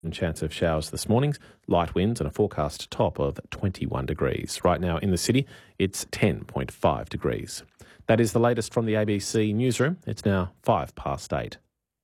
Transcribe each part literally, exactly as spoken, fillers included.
And chance of showers this morning, light winds and a forecast top of twenty-one degrees. Right now in the city, it's ten point five degrees. That is the latest from the A B C newsroom. It's now five past eight.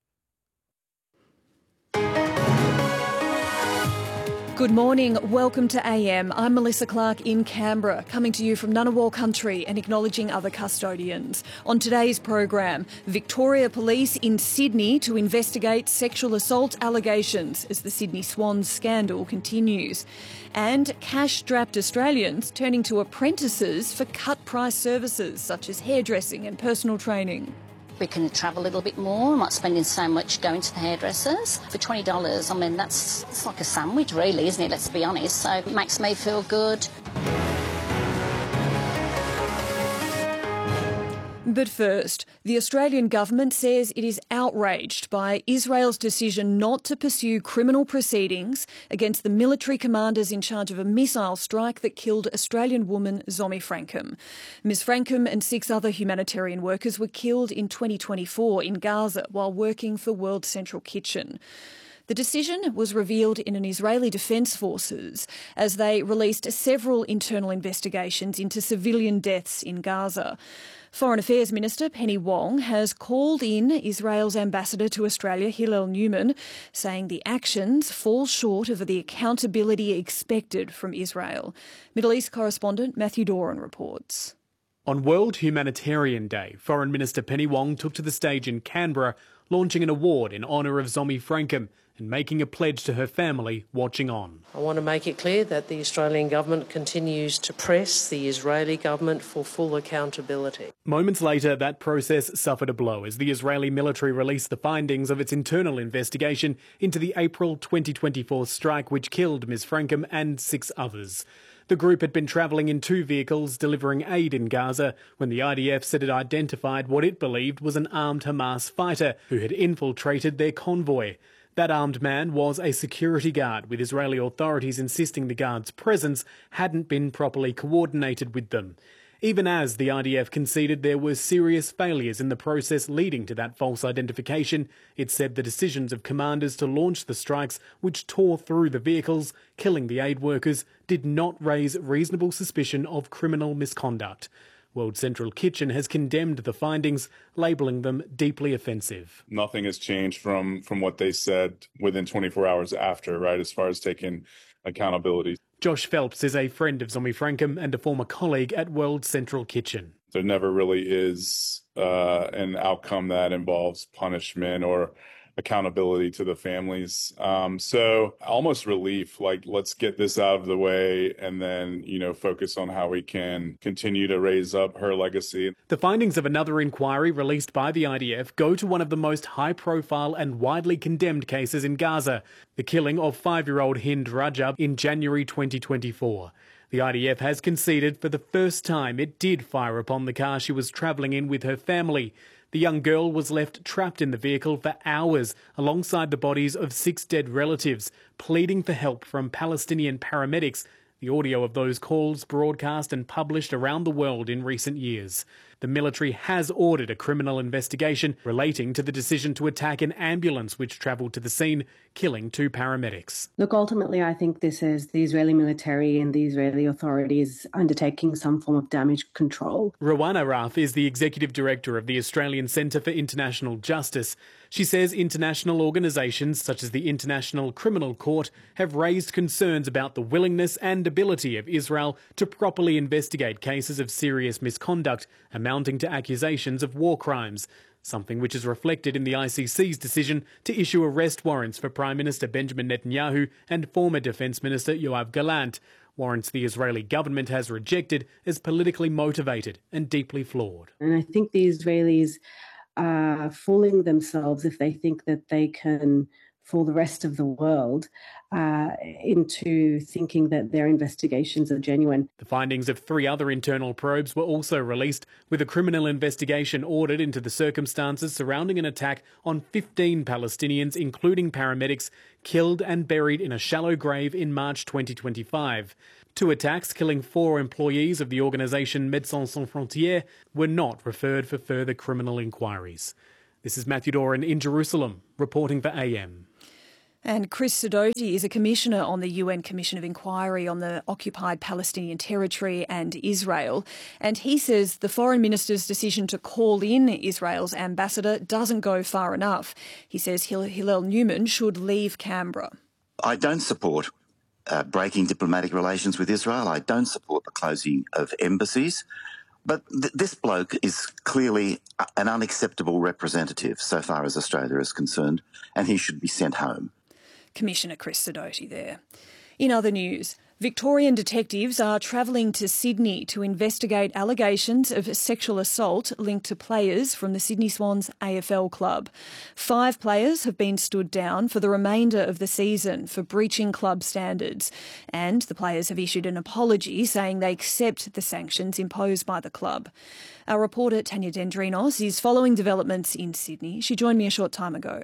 Good morning, welcome to A M. I'm Melissa Clark in Canberra, coming to you from Ngunnawal country and acknowledging other custodians. On today's program, Victoria Police in Sydney to investigate sexual assault allegations as the Sydney Swans scandal continues. And cash-strapped Australians turning to apprentices for cut-price services such as hairdressing and personal training. We can travel a little bit more. I'm not spending so much going to the hairdressers. For twenty dollars, I mean, that's it's like a sandwich really, isn't it? Let's be honest. So it makes me feel good. But first, the Australian government says it is outraged by Israel's decision not to pursue criminal proceedings against the military commanders in charge of a missile strike that killed Australian woman Zomi Frankham. Ms Frankham and six other humanitarian workers were killed in twenty twenty-four in Gaza while working for World Central Kitchen. The decision was revealed in an Israeli Defence Forces as they released several internal investigations into civilian deaths in Gaza. Foreign Affairs Minister Penny Wong has called in Israel's ambassador to Australia, Hillel Newman, saying the actions fall short of the accountability expected from Israel. Middle East correspondent Matthew Doran reports. On World Humanitarian Day, Foreign Minister Penny Wong took to the stage in Canberra, launching an award in honour of Zomi Frankham and making a pledge to her family watching on. I want to make it clear that the Australian government continues to press the Israeli government for full accountability. Moments later, that process suffered a blow as the Israeli military released the findings of its internal investigation into the April twenty twenty-four strike which killed Ms Frankham and six others. The group had been travelling in two vehicles delivering aid in Gaza when the I D F said it identified what it believed was an armed Hamas fighter who had infiltrated their convoy. That armed man was a security guard, with Israeli authorities insisting the guard's presence hadn't been properly coordinated with them. Even as the I D F conceded there were serious failures in the process leading to that false identification, it said the decisions of commanders to launch the strikes which tore through the vehicles, killing the aid workers, did not raise reasonable suspicion of criminal misconduct. World Central Kitchen has condemned the findings, labelling them deeply offensive. Nothing has changed from, from what they said within twenty-four hours after, right, as far as taking accountability. Josh Phelps is a friend of Zomi Frankham and a former colleague at World Central Kitchen. There never really is uh, an outcome that involves punishment or accountability to the families. Um, so almost relief, like let's get this out of the way and then, you know, focus on how we can continue to raise up her legacy. The findings of another inquiry released by the I D F go to one of the most high-profile and widely condemned cases in Gaza, the killing of five-year-old Hind Rajab in January twenty twenty-four. The I D F has conceded for the first time it did fire upon the car she was travelling in with her family. The young girl was left trapped in the vehicle for hours alongside the bodies of six dead relatives, pleading for help from Palestinian paramedics. The audio of those calls broadcast and published around the world in recent years. The military has ordered a criminal investigation relating to the decision to attack an ambulance which travelled to the scene, killing two paramedics. Look, ultimately, I think this is the Israeli military and the Israeli authorities undertaking some form of damage control. Rowan Araf is the executive director of the Australian Centre for International Justice. She says international organisations such as the International Criminal Court have raised concerns about the willingness and ability of Israel to properly investigate cases of serious misconduct amounting to accusations of war crimes, something which is reflected in the I C C's decision to issue arrest warrants for Prime Minister Benjamin Netanyahu and former Defence Minister Yoav Gallant, warrants the Israeli government has rejected as politically motivated and deeply flawed. And I think the Israelis are fooling themselves if they think that they can fool the rest of the world uh, into thinking that their investigations are genuine. The findings of three other internal probes were also released, with a criminal investigation ordered into the circumstances surrounding an attack on fifteen Palestinians, including paramedics, killed and buried in a shallow grave in March twenty twenty-five. Two attacks killing four employees of the organisation Médecins Sans Frontières were not referred for further criminal inquiries. This is Matthew Doran in Jerusalem, reporting for A M. And Chris Sidoti is a commissioner on the U N Commission of Inquiry on the occupied Palestinian territory and Israel. And he says the foreign minister's decision to call in Israel's ambassador doesn't go far enough. He says Hillel Newman should leave Canberra. I don't support uh, breaking diplomatic relations with Israel. I don't support the closing of embassies. But th- this bloke is clearly an unacceptable representative so far as Australia is concerned, and he should be sent home. Commissioner Chris Sidoti there. In other news, Victorian detectives are travelling to Sydney to investigate allegations of sexual assault linked to players from the Sydney Swans A F L club. Five players have been stood down for the remainder of the season for breaching club standards, and the players have issued an apology saying they accept the sanctions imposed by the club. Our reporter Tanya Dendrinos is following developments in Sydney. She joined me a short time ago.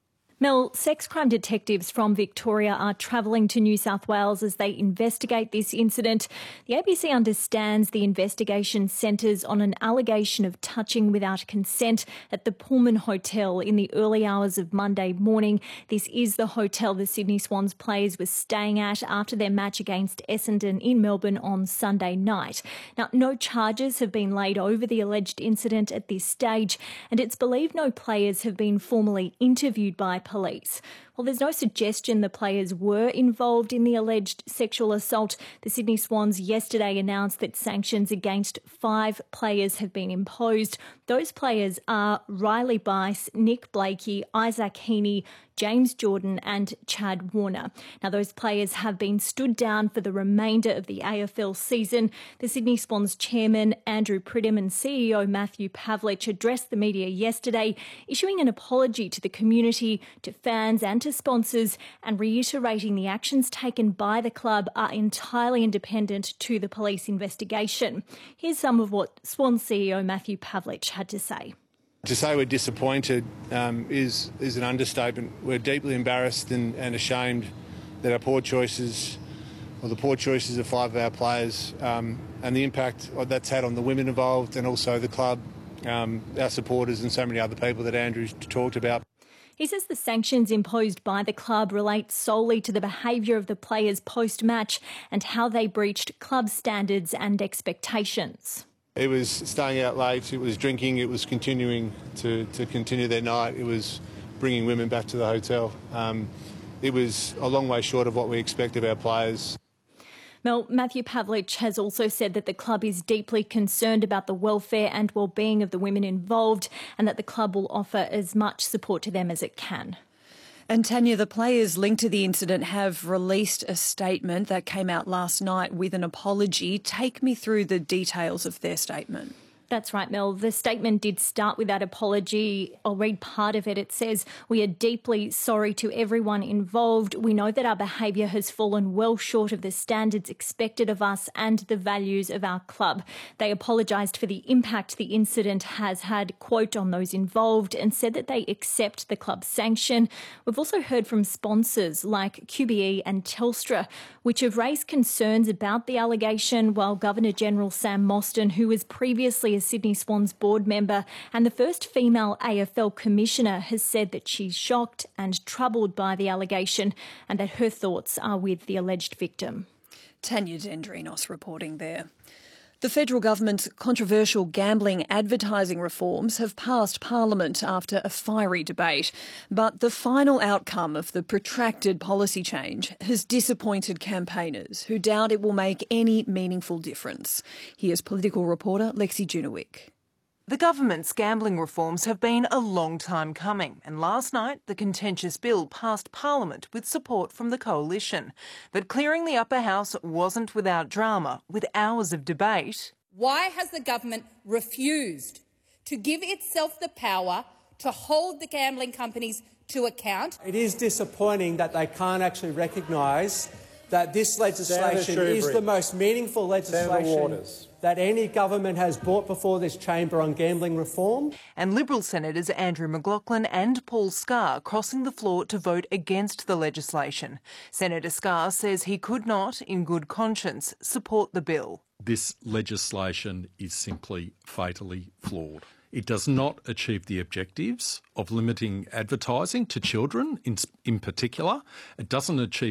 Mel, sex crime detectives from Victoria are travelling to New South Wales as they investigate this incident. The A B C understands the investigation centres on an allegation of touching without consent at the Pullman Hotel in the early hours of Monday morning. This is the hotel the Sydney Swans players were staying at after their match against Essendon in Melbourne on Sunday night. Now, no charges have been laid over the alleged incident at this stage, and it's believed no players have been formally interviewed by police. Well, there's no suggestion the players were involved in the alleged sexual assault. The Sydney Swans yesterday announced that sanctions against five players have been imposed. Those players are Riley Bice, Nick Blakey, Isaac Heaney, James Jordan and Chad Warner. Now, those players have been stood down for the remainder of the A F L season. The Sydney Swans chairman, Andrew Pridham, and C E O Matthew Pavlich addressed the media yesterday, issuing an apology to the community, to fans and to sponsors, and reiterating the actions taken by the club are entirely independent to the police investigation. Here's some of what Swans C E O Matthew Pavlich had to say. To say we're disappointed um, is is an understatement. We're deeply embarrassed and, and ashamed that our poor choices, or the poor choices of five of our players, um, and the impact that's had on the women involved and also the club, um, our supporters and so many other people that Andrew's talked about. He says the sanctions imposed by the club relate solely to the behaviour of the players post-match and how they breached club standards and expectations. It was staying out late, it was drinking, it was continuing to, to continue their night, it was bringing women back to the hotel. Um, it was a long way short of what we expect of our players. Mel, Matthew Pavlich has also said that the club is deeply concerned about the welfare and well-being of the women involved and that the club will offer as much support to them as it can. And Tanya, the players linked to the incident have released a statement that came out last night with an apology. Take me through the details of their statement. That's right, Mel. The statement did start with that apology. I'll read part of it. It says, "We are deeply sorry to everyone involved. We know that our behaviour has fallen well short of the standards expected of us and the values of our club." They apologised for the impact the incident has had, quote, on those involved, and said that they accept the club's sanction. We've also heard from sponsors like Q B E and Telstra, which have raised concerns about the allegation, while Governor-General Sam Mostyn, who was previously a Sydney Swans board member and the first female A F L commissioner, has said that she's shocked and troubled by the allegation and that her thoughts are with the alleged victim. Tanya Dendrinos reporting there. The federal government's controversial gambling advertising reforms have passed Parliament after a fiery debate, but the final outcome of the protracted policy change has disappointed campaigners who doubt it will make any meaningful difference. Here's political reporter Lexi Junowick. The government's gambling reforms have been a long time coming, and last night the contentious bill passed Parliament with support from the coalition. But clearing the upper house wasn't without drama, with hours of debate. Why has the government refused to give itself the power to hold the gambling companies to account? It is disappointing that they can't actually recognise that this legislation is the most meaningful legislation that any government has brought before this chamber on gambling reform. And Liberal Senators Andrew McLaughlin and Paul Scar crossing the floor to vote against the legislation. Senator Scar says he could not, in good conscience, support the bill. This legislation is simply fatally flawed. It does not achieve the objectives of limiting advertising to children in, in particular. It doesn't achieve